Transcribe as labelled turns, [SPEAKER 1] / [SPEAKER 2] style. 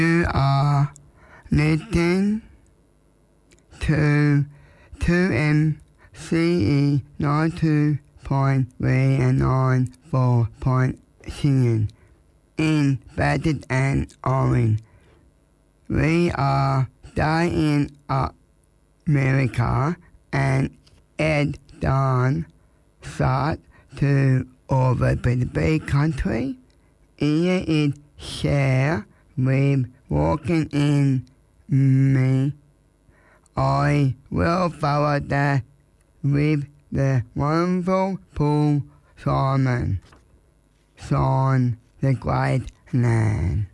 [SPEAKER 1] You are listening to 2MCE 92.3 and 94.7 in Bedford and Orange. We are in America and Ed Don sought to over the big country. Here is share with walking in me. I will follow that with the wonderful Paul Simon, Son the Great Man.